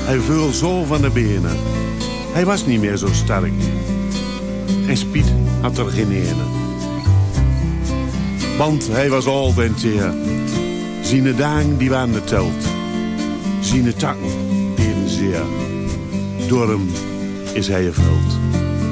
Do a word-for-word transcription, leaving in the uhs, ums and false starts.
Hij viel zo van de benen. Hij was niet meer zo sterk. En Spiet had er geen ene. Want hij was oud en teer. Zijn dagen die waren geteld. Zijn takken deden zeer. Door hem is hij gevuld.